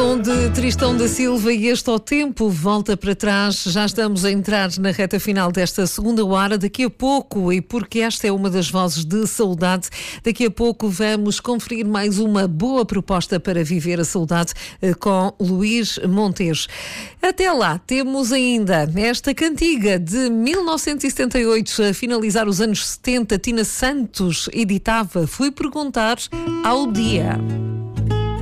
som de Tristão da Silva e este ao tempo volta para trás. Já estamos a entrar na reta final desta segunda hora. Daqui a pouco, e porque esta é uma das vozes de saudade, daqui a pouco vamos conferir mais uma boa proposta para viver a saudade com Luís Montes. Até lá, temos ainda esta cantiga de 1978, a finalizar os anos 70, Tina Santos editava Fui Perguntar ao Dia.